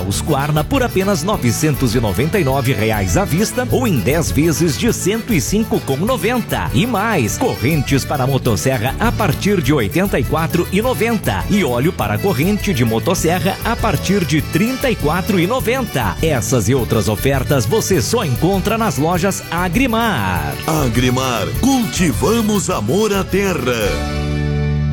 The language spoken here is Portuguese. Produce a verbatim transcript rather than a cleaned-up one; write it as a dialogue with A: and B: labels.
A: Husqvarna por apenas novecentos e noventa e nove reais à vista ou em dez vezes de cento e cinco reais e noventa centavos. E mais, correntes para motosserra a partir de oitenta e quatro reais e noventa centavos e óleo para corrente de motosserra a partir de trinta e quatro reais e noventa centavos. Essas e outras ofertas você só encontra nas lojas Agrimar.
B: Agrimar, cultivamos amor à terra.